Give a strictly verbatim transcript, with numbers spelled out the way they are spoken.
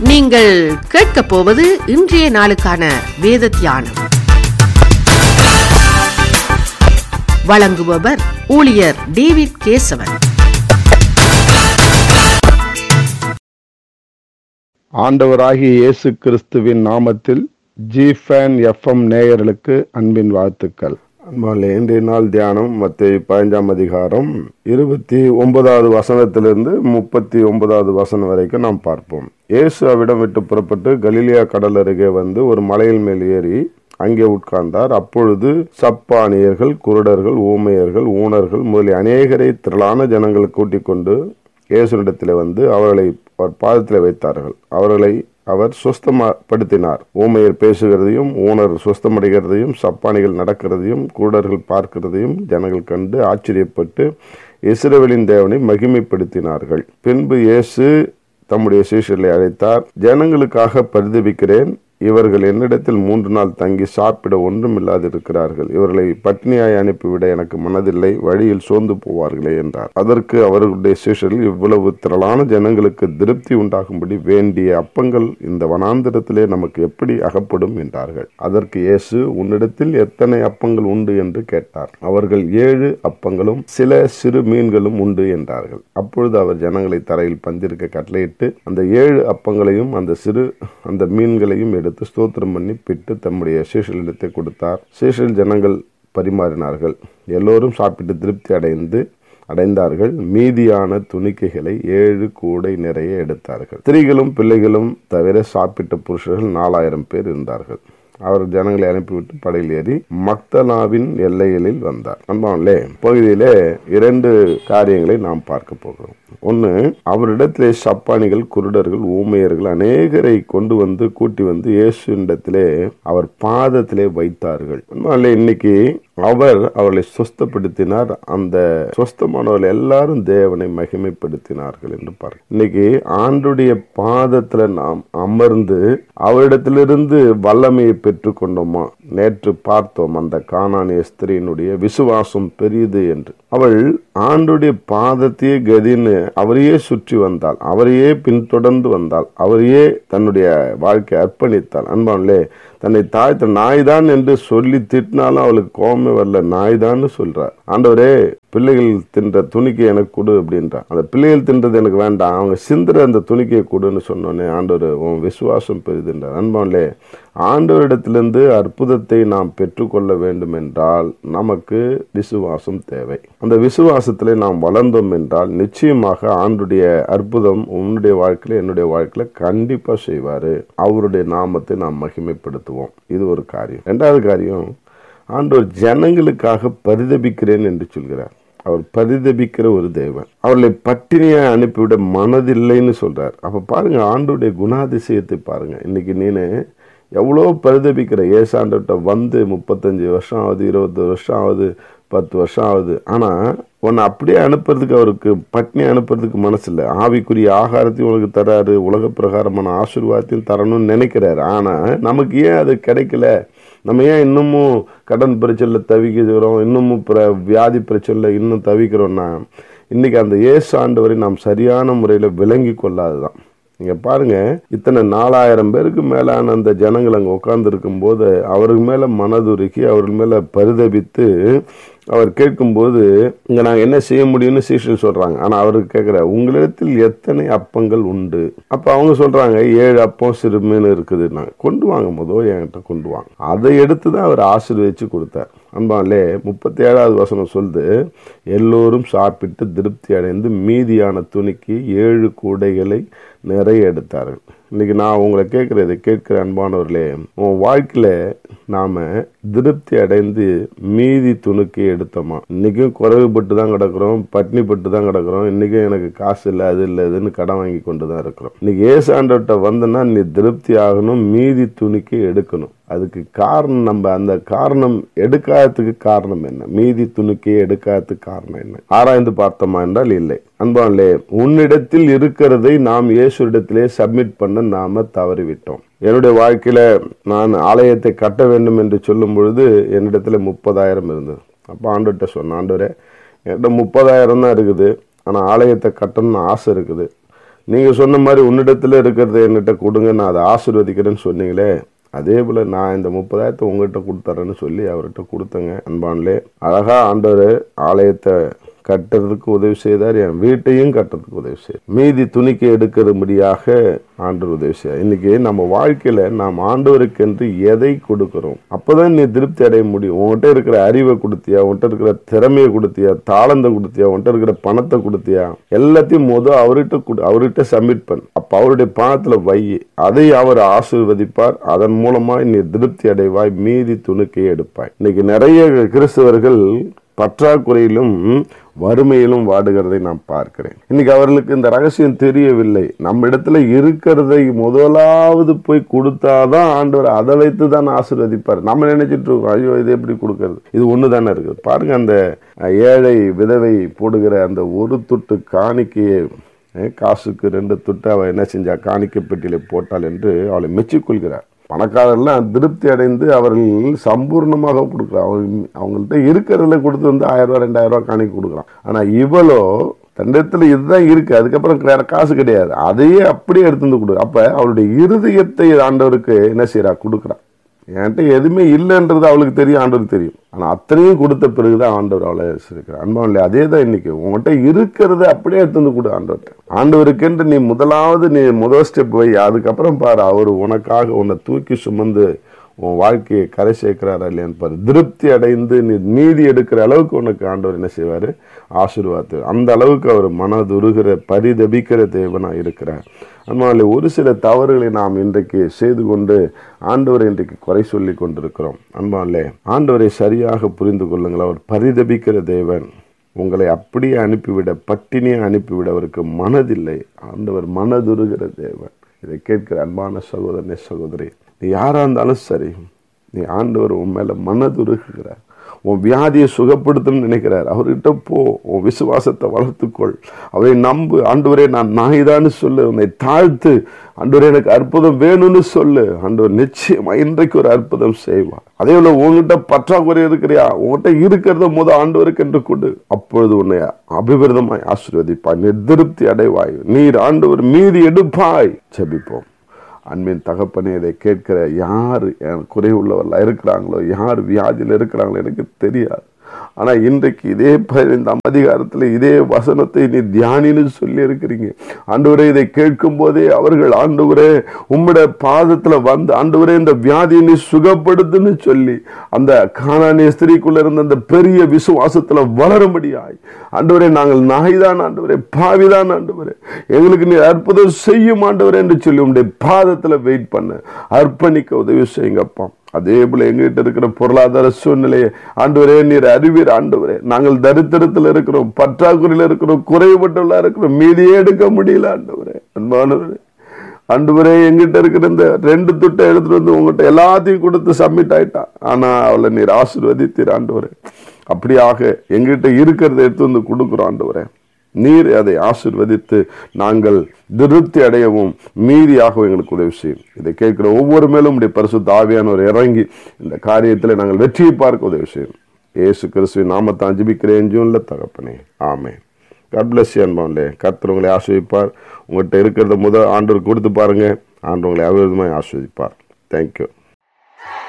நீங்கள் கேட்கப் போவது இன்றைய நாளுக்கான வேத தியானம். வழங்குபவர் ஊழியர் டேவிட் கேசவன். ஆண்டவராகிய இயேசு கிறிஸ்துவின் நாமத்தில் ஜிஃபேன் எஃப்எம் நேயர்களுக்கு அன்பின் வாழ்த்துக்கள். இன்றைய நாள் தியானம் மத்தேயு பதினைந்தாம் அதிகாரம் இருபத்தி ஒன்பதாவது வசனத்திலிருந்து முப்பத்தி ஒன்பதாவது வசனம் வரைக்கும் நாம் பார்ப்போம். இயேசு அவ்விடம் விட்டு புறப்பட்டு கலிலேயா கடல் அருகே வந்து ஒரு மலையின் மேல் ஏறி அங்கே உட்கார்ந்தார். அப்பொழுது சப்பானியர்கள், குருடர்கள், ஊமையர்கள், ஊனர்கள் முதலிய அநேகரை திரளான ஜனங்கள் கூட்டிக் கொண்டு இயேசுவிடத்தில் வந்து அவர்களை அவர் பாதத்தில் வைத்தார்கள். அவர்களை அவர் சுஸ்தப்படுத்தினார். ஊமையர் பேசுகிறதையும், ஊனர் சுஸ்தமடைகிறதையும், சப்பானிகள் நடக்கிறதையும், குருடர்கள் பார்க்கிறதையும் ஜனங்கள் கண்டு ஆச்சரியப்பட்டு இஸ்ரவேலின் தேவனை மகிமைப்படுத்தினார்கள். பின்பு இயேசு தம்முடைய சீஷர்களை அழைத்தார். ஜனங்களுக்காக பரிதபிக்கிறேன். இவர்கள் என்னிடத்தில் மூன்று நாள் தங்கி சாப்பிட ஒன்றும் இல்லாதிருக்கிறார்கள். இவர்களை பட்டினியாய் அனுப்பிவிட எனக்கு மனதில்லை, வழியில் சோர்ந்து போவார்களே என்றார். அதற்கு அவர்களுடைய சீஷர்கள், இவ்வளவு திரளான ஜனங்களுக்கு திருப்தி உண்டாகும்படி வேண்டிய அப்பங்கள் இந்த வனாந்திரத்திலே நமக்கு எப்படி அகப்படும் என்றார்கள். அதற்கு இயேசு, உன்னிடத்தில் எத்தனை அப்பங்கள் உண்டு என்று கேட்டார். அவர்கள், ஏழு அப்பங்களும் சில சிறு மீன்களும் உண்டு என்றார்கள். அப்பொழுது அவர் ஜனங்களை தரையில் பந்திருக்க கட்டளையிட்டு அந்த ஏழு அப்பங்களையும் அந்த சிறு அந்த மீன்களையும் எடுத்து ஸ்தோத்திரம் பண்ணி பிட்டு தம்முடைய சீஷர்களிடத்தை கொடுத்தார். சீஷர்கள் ஜனங்கள் பரிமாறினார்கள். எல்லோரும் சாப்பிட்டு திருப்தி அடைந்து அடைந்தார்கள். மீதியான துணிக்கைகளை ஏழு கூடை நிறைய எடுத்தார்கள். ஸ்திரீகளும் பிள்ளைகளும் தவிர சாப்பிட்ட புருஷர்கள் நாலாயிரம் பேர் இருந்தார்கள். அவர் ஜனங்களை அனுப்பிவிட்டு படையில் ஏறி மக்தலாவின் எல்லைகளில் வந்தார். அன்பானே, பகுதியிலே இரண்டு காரியங்களை நாம் பார்க்க போகிறோம். ஒன்று, அவரிடத்திலே சப்பானிகள், குருடர்கள், ஊமையர்கள் அநேகரை கொண்டு வந்து கூட்டி வந்து இயேசுவிடத்திலே அவர் பாதத்திலே வைத்தார்கள். அன்பானே, இன்னைக்கு அவர் அவர்களை சுஸ்தப்படுத்தினார். அந்த சுஸ்தமானவர்கள் எல்லாரும் தேவனை மகிமைப்படுத்தினார்கள் என்று பார்க்க. இன்னைக்கு ஆண்டுடைய பாதத்துல நாம் அமர்ந்து அவரிடத்திலிருந்து வல்லமையை பெற்றுக் கொண்டோமா? நேற்று பார்த்தோம் அந்த கானானிய ஸ்திரீனுடைய விசுவாசம் பெரியது என்று. அவள் ஆண்டுடைய பாதத்தையே கதின்னு அவரையே சுற்றி வந்தாள், அவரையே பின்தொடர்ந்து வந்தாள், அவரையே தன்னுடைய வாழ்க்கை அர்ப்பணித்தாள். அன்பானே, தன்னை தாய் தன் நாய்தான் என்று சொல்லி திட்டினாலும் அவளுக்கு கோபமே வரல. நாய்தான்னு சொல்றார். ஆண்டவரே, பிள்ளைகள் தின்ற துணிக்கை எனக்கு கொடு அப்படின்றான். அந்த பிள்ளைகள் தின்றது எனக்கு வேண்டாம், அவங்க சிந்துற அந்த துணிக்கையை கொடுன்னு சொன்னோன்னே ஆண்டவர் உன் விசுவாசம் பெரிதுன்றார். அன்பானே, ஆண்டவரிடத்திலிருந்து அற்புதத்தை நாம் பெற்றுக்கொள்ள வேண்டும் என்றால் நமக்கு விசுவாசம் தேவை. அந்த விசுவாசத்திலே நாம் வளர்ந்தோம் என்றால் நிச்சயமாக ஆண்டுடைய அற்புதம் உன்னுடைய வாழ்க்கையில என்னுடைய வாழ்க்கையில கண்டிப்பா செய்வாரு. அவருடைய நாமத்தை நாம் மகிமைப்படுத்துவோம். இது ஒரு காரியம். இரண்டாவது காரியம், ஆண்டவர் ஜனங்களுக்காக பரிதபிக்கிறேன் என்று சொல்கிறார். அவர் பரிதபிக்கிற ஒரு தேவன். அவர்களை பட்டினியை அனுப்பிவிட மனதில்லைன்னு சொல்றார். அப்ப பாருங்க, ஆண்டோடைய குணாதிசயத்தை பாருங்க. இன்னைக்கு நீனு எவ்வளோ பரிதபிக்கிற. ஏசாண்டர்கிட்ட வந்து முப்பத்தஞ்சு வருஷம் ஆகுது, இருபது வருஷம் ஆகுது, பத்து வருஷம் ஆகுது. ஆனா உன்னை அப்படியே அனுப்புறதுக்கு அவருக்கு பட்னி அனுப்புறதுக்கு மனசு இல்லை. ஆவிக்குரிய ஆகாரத்தையும் உனக்கு தராரு, உலக பிரகாரமான ஆசீர்வாதத்தையும் தரணும்னு நினைக்கிறாரு. ஆனா நமக்கு ஏன் அது கிடைக்கல? நம்ம ஏன் இன்னமும் கடன் பிரச்சனையில் தவிக்கிறோம், இன்னமும் வியாதி பிரச்சனையில் இன்னும் தவிக்கிறோம்னா இன்னைக்கு அந்த இயேசு ஆண்டவரை நாம் சரியான முறையில் விளங்கி கொள்ளாதுதான். நீங்க பாருங்க, இத்தனை நாலாயிரம் பேருக்கு மேலான அந்த ஜனங்கள் அங்கே உட்கார்ந்து இருக்கும் போது அவருக்கு மேல மனதுருக்கி அவர்கள் மேல பரிதபித்து அவர் கேட்கும்போது இங்க நாங்க என்ன செய்ய முடியும்னு சீஷர்கள் சொல்றாங்க. ஆனா அவருக்கு கேட்கிற, உங்களிடத்தில் எத்தனை அப்பங்கள் உண்டு? அப்ப அவங்க சொல்றாங்க, ஏழு அப்பம் சிறு மீன் இருக்குதுன்னா. கொண்டு வாங்க, முதல் என்கிட்ட கொண்டு வாங்க. அதை எடுத்துதான் அவர் ஆசீர்வதிச்சு கொடுத்தார். அன்பாலே, முப்பத்தி ஏழாவது வசனம் சொல்லுது, எல்லோரும் சாப்பிட்டு திருப்தி அடைந்து மீதியான துணிக்கு ஏழு கூடைகளை நிறைய எடுத்தார்கள். இன்னைக்கு நான் உங்களை கேட்கறதை கேட்கிற அன்பானவர்களே, உன் வாழ்க்கையில நாம திருப்தி அடைந்து மீதி துணுக்கி எடுத்தோமா? இன்னைக்கும் குறைவுபட்டு தான் கிடக்கிறோம், பட்னி பட்டு தான் கிடக்கிறோம். இன்னைக்கும் எனக்கு காசு இல்லை, அது இல்லை, இதுன்னு கடன் வாங்கி கொண்டு தான் இருக்கிறோம். இன்னைக்கு ஏசாண்டவர்கிட்ட வந்தனா நீ திருப்தி ஆகணும், மீதி துணிக்கு எடுக்கணும். அதுக்கு காரணம், நம்ம அந்த காரணம் எடுக்காததுக்கு காரணம் என்ன? மீதி துணுக்கே எடுக்காததுக்கு காரணம் என்ன? ஆராய்ந்து பார்த்தோமா என்றால் இல்லை. அன்பானே, உன்னிடத்தில் இருக்கிறதை நாம் இயேசுவிடத்திலே சப்மிட் பண்ண நாம தவறிவிட்டோம். என்னுடைய வாழ்க்கையில நான் ஆலயத்தை கட்ட வேண்டும் என்று சொல்லும் பொழுது என்னிடத்துல முப்பதாயிரம் இருந்தது. அப்போ ஆண்டவர்கிட்ட சொன்ன, ஆண்டவரே, என்கிட்ட முப்பதாயிரம் தான் இருக்குது, ஆனால் ஆலயத்தை கட்டணும்னு ஆசை இருக்குது. நீங்க சொன்ன மாதிரி உன்னிடத்துல இருக்கிறத என்கிட்ட கொடுங்க, நான் அதை ஆசீர்வதிக்கிறேன்னு சொன்னீங்களே, அதே போல நான் இந்த முப்பதாயிரத்தை உங்ககிட்ட கொடுத்துறேன்னு சொல்லி அவர்கிட்ட கொடுத்தங்க. அன்பான்லே அழகா ஆண்டவர் ஆலயத்தை கட்டுறதுக்கு உதவி செய்தார், என் வீட்டையும் கட்டுறதுக்கு உதவி செய்தார், மீதி துணிக்கு எடுக்கிறபடியாக ஆண்டவர் உதவி செய்தார். இன்னைக்கு நம்ம வாழ்க்கையில நாம் ஆண்டவருக்கு என்று எதை கொடுக்கிறோம், அப்பதான் நீ திருப்தி அடைய முடியும். உன்கிட்ட இருக்கிற அறிவை கொடுத்தியா, உன்கிட்ட இருக்கிற திறமையை கொடுத்தியா, தாளந்தை கொடுத்தியா, உன்கிட்ட இருக்கிற பணத்தை கொடுத்தியா, எல்லாத்தையும் முதல் அவர்கிட்ட கொடு, அவர்கிட்ட சப்மிட் பண்ணு. அப்ப அவருடைய பணத்துல வை, அதை அவர் ஆசீர்வதிப்பார். அதன் மூலமா நீ திருப்தி அடைவாய், மீதி துணுக்கை எடுப்பாய். இன்னைக்கு நிறைய கிறிஸ்தவர்கள் பற்றாக்குறையிலும் வறுமையிலும் வாடுகிறதை நான் பார்க்கிறேன். இன்னைக்கு அவர்களுக்கு இந்த ரகசியம் தெரியவில்லை. நம்ம இடத்துல இருக்கிறதை முதலாவது போய் கொடுத்தாதான் ஆண்டவர் அதை வைத்து தான் ஆசீர்வதிப்பார். நம்ம நினைச்சிட்டு இருக்கோம், ஐயோ இது எப்படி கொடுக்கறது, இது ஒண்ணு தானே இருக்குது. பாருங்க, அந்த ஏழை விதவை போடுகிற அந்த ஒரு துட்டு காணிக்கையை, காசுக்கு ரெண்டு துட்டு அவ என்ன செஞ்சா, காணிக்கை பெட்டியில போட்டாள் என்று அவளை மெச்சிக்கொள்கிறார். பணக்காரர்லாம் திருப்தி அடைந்து அவர்கள் சம்பூர்ணமாக கொடுக்குறான். அவங்க அவங்கள்ட்ட இருக்கிறதுல கொடுத்து வந்து ஆயிரம் ரூபாய் ரெண்டாயிரம் ரூபாய் காணிக்கை கொடுக்குறான். ஆனா இவளோ தண்டத்துல இதுதான் இருக்கு, அதுக்கப்புறம் வேற காசு கிடையாது, அதையே அப்படியே எடுத்து வந்து கொடு. அப்ப அவளுடைய இருதயத்தை ஆண்டவருக்கு என்ன செய்யறா, கொடுக்குறான். என்கிட்ட எதுவுமே இல்லைன்றது அவளுக்கு தெரியும், ஆண்டவருக்கு தெரியும். ஆனா அத்தனையும் கொடுத்த பிறகுதான் ஆண்டவர் அவளை இருக்கிறார். அன்பாவில்லை, அதே தான் இன்னைக்கு உங்கள்கிட்ட இருக்கிறத அப்படியே எடுத்து வந்து கொடு ஆண்டவர்கிட்ட. ஆண்டவருக்கென்று நீ முதலாவது நீ முதல் ஸ்டெப் வை, அதுக்கப்புறம் பாரு அவர் உனக்காக உன்னை தூக்கி சுமந்து உன் வாழ்க்கையை கரை சேர்க்கிறாரா இல்லையான்னு பாரு. திருப்தி அடைந்து நீ நீதி எடுக்கிற அளவுக்கு உனக்கு ஆண்டவர் என்ன செய்வாரு, ஆசீர்வாதம். அந்த அளவுக்கு அவர் மனதுருகிற பரிதபிக்கிற தேவனா இருக்கிறார். அதனால ஒரு சில தவறுகளை நாம் இன்றைக்கு செய்து கொண்டு ஆண்டவரை இன்றைக்கு குறை சொல்லி கொண்டிருக்கிறோம். அன்பாலே ஆண்டவரை சரியாக புரிந்து கொள்ளுங்கள். அவர் பரிதபிக்கிற தேவன். உங்களை அப்படியே அனுப்பிவிட, பட்டினியை அனுப்பிவிட அவருக்கு மனதில்லை. ஆண்டவர் மனதுருகிற தேவன். இதை கேட்கிற அன்பான சகோதரனே சகோதரி, நீ யாரா இருந்தாலும் சரி, நீ ஆண்டவர் உன் மேல மனதுருகிறார். உன் வியாதியை சுகப்படுத்தணும்னு நினைக்கிறார். அவர்கிட்ட போ, உன் விசுவாசத்தை வளர்த்துக்கொள், அவரை நம்பு. ஆண்டவரே நான் நாய்தான்னு சொல்லு, உன்னை தாழ்த்து, ஆண்டவரே எனக்கு அற்புதம் வேணும்னு சொல்லு. ஆண்டவர் நிச்சயமா இன்றைக்கு ஒரு அற்புதம் செய்வார். அதே போல உங்ககிட்ட பற்றாக்குறை இருக்கிறியா, உங்ககிட்ட இருக்கிறத முத ஆண்டவருக்கு என்று கொடு. அப்பொழுது உன்னை அபிவிருதமாய் ஆசீர்வதிப்பாய், நீ திருப்தி அடைவாய், நீர் ஆண்டவர் மீதி எடுப்பாய். ஜெபிப்போம். அன்பின் தகப்பனே, இதை கேட்கிற யார் குறை உள்ளவர்களா இருக்கிறாங்களோ, யார் வியாதியில் இருக்கிறாங்களோ எனக்கு தெரியாது. ஆனா இன்றைக்கு இதே பதினைந்தாம் அதிகாரத்துல இதே வசனத்தை நீ தியானின்னு சொல்லி இருக்கிறீங்க. ஆண்டவரே, இதை கேட்கும் போதே அவர்கள் ஆண்டவரே உம்முடைய பாதத்துல வந்து ஆண்டவரே இந்த வியாதியை நீ சுகப்படுத்துன்னு சொல்லி அந்த கானானிய ஸ்திரீக்குள்ள இருந்த அந்த பெரிய விசுவாசத்துல வளரும்படியாய் ஆண்டவரே, நாங்கள் நாய்தான் ஆண்டவரே, பாவிதான் ஆண்டவரே, எங்களுக்கு நீ அற்புதம் செய்யும் ஆண்டவரே என்று சொல்லி உம்முடைய பாதத்துல வெயிட் பண்ண அர்ப்பணிக்க உதவி செய்யுங்கப்பா. அதே போல எங்கிட்ட இருக்கிற பொருளாதார சூழ்நிலையை ஆண்டவரே நீர் அறிவீர். ஆண்டவரே, நாங்கள் தரித்திரத்தில் இருக்கிறோம், பற்றாக்குறையில் இருக்கிறோம், குறைபட்டுள்ள இருக்கிறோம், மீதியே எடுக்க முடியல ஆண்டவரே. அன்பானவரே, ஆண்டவரே எங்கிட்ட இருக்கிற இந்த ரெண்டு துட்டை எடுத்துட்டு வந்து உங்ககிட்ட எல்லாத்தையும் கொடுத்து சப்மிட் ஆயிட்டா. ஆனா அவளை நீர் ஆசீர்வதித்தீர் ஆண்டவரே. அப்படியாக எங்கிட்ட இருக்கிறத எடுத்து வந்து கொடுக்குறோம் ஆண்டவரே. நீர் அதை ஆசீர்வதித்து நாங்கள் திருப்தி அடையவும் மீதியாகவும் எங்களுக்கு உதவி செய்யும். இதை கேட்கிற ஒவ்வொரு மேலும் உடைய பரிசுத்த ஆவியானவர் இறங்கி இந்த காரியத்தில் நாங்கள் வெற்றியை பார்க்க உதவி செய்யும். இயேசு கிறிஸ்துவின் நாமத்தான் ஜெபிக்கிறேன் ஜீவனுள்ள தகப்பனே, ஆமென். God bless you அன்பானே. கர்த்தர் உங்களை ஆசீர்வதிப்பார். உங்கள்கிட்ட இருக்கிறத முதல் ஆண்டவருக்கு கொடுத்து பாருங்க, ஆண்டவர் உங்களை அவிதமாய் ஆசீர்வதிப்பார். தேங்க்யூ.